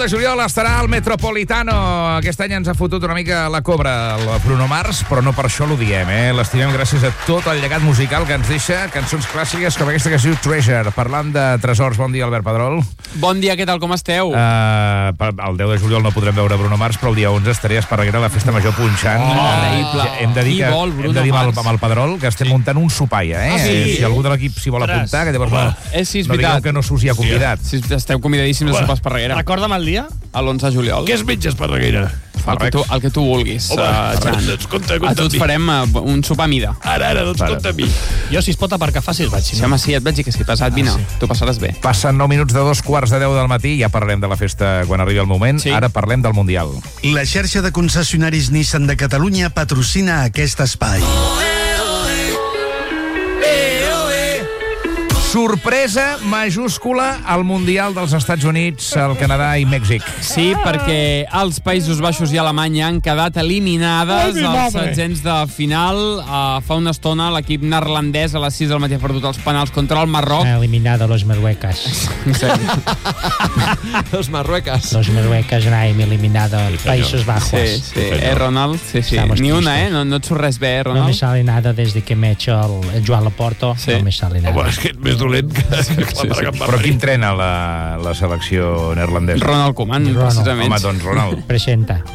de juliol estarà al Metropolitano. Aquest any ens ha fotut una mica la cobra el Bruno Mars, però no per això l'ho diem, L'estimem gràcies a tot el llegat musical que ens deixa, cançons clàssiques com aquesta que es diu Treasure. Parlant de tresors, bon dia, Albert Pedrol. Bon dia, què tal, com esteu? El 10 de juliol no podrem veure Bruno Mars, però el dia 11 estaré a Esparreguera a la Festa Major punxant. Hem de dir amb el Pedrol que estem muntant un sopaia, Si algú de l'equip s'hi vol apuntar, que llavors no digueu que no s'us hi ha convidat. Sí, esteu convidadíssims a sopar a Esparreguera. Recorda'm el dia? A l'11 de juliol. Què es menja a Esparreguera? El que tu vulguis, Jan. A tu et farem un sopar a mida. Ara, doncs compta amb mi. Jo, si es pot aparcar fàcil, vaig. Sí, home, sí, et vaig dir que si passat vine, tu passaràs bé. Passen 9 minuts de 2:45 del matí, ja parlarem de la festa quan arribi el moment. Ara parlem del Mundial. La xarxa de concessionaris Nissan de Catalunya patrocina aquest espai. Sorpresa majúscula al Mundial dels Estats Units, el Canadà i Mèxic. Sí, perquè els Països Baixos i Alemanya han quedat eliminades als setzents de final. Fa una estona l'equip neerlandès a les 6 del matí ha perdut els penals contra el Marroc. Ha eliminado a los Marruecas. Los Marruecas. Los Marruecas han eliminado a Paísos Bajos. Sí. Ronald? Sí. Ni una, No et surt res bé, Ronald? No me sale nada desde que me he hecho el Joan Laporto. No me sale nada. Home, és que més dolent que Però qui entrena la selecció neerlandesa? Ronald Koeman, precisament. Home, doncs Ronald. Presenta.